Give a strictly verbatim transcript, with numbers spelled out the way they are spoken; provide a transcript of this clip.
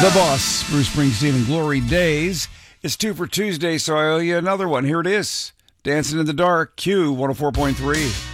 The Boss, Bruce Springsteen and Glory Days. It's two for Tuesday, so I owe you another one. Here it is. Dancing in the Dark, Q one oh four point three.